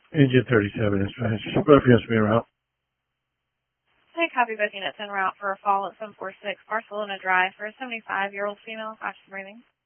Engine 37 is fine. Reference me route. Hey, copy booking that's en route for a fall at 746 Barcelona Drive for a 75-year-old female, fashion breathing.